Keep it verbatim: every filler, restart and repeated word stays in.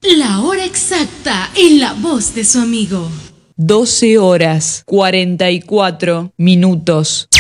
La hora exacta en la voz de su amigo. doce horas cuarenta y cuatro minutos.